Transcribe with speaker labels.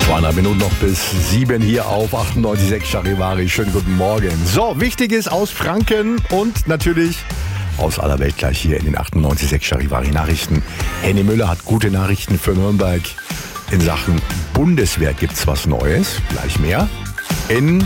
Speaker 1: 2,5 Minuten noch bis 7 hier auf 98,6 Charivari. Schönen guten Morgen. So, Wichtiges aus Franken und natürlich aus aller Welt gleich hier in den 98,6 Charivari Nachrichten. Henny Müller hat gute Nachrichten für Nürnberg. In Sachen Bundeswehr gibt's was Neues, gleich mehr. In